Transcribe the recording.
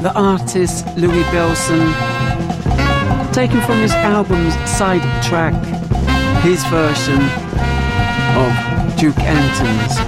the artist Louis Bellson, taken from his album's side track, his version of Duke Ellington's